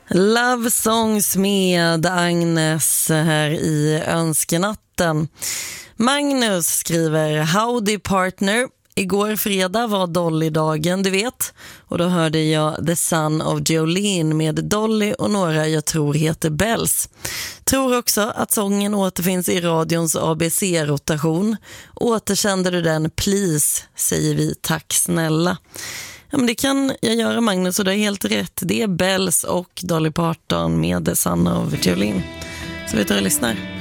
Love Songs med Agnes här i önskenatten. Magnus skriver: Howdy partner. Igår fredag var Dolly-dagen, du vet. Och då hörde jag The Son of Jolene med Dolly och några jag tror heter Bells. Tror också att sången återfinns i radions ABC-rotation. Återkände du den, please, säger vi, tack snälla. Ja, men det kan jag göra, Magnus, och det är helt rätt. Det är Bells och Dolly Parton med The Son of Jolene. Så vi tar och lyssnar.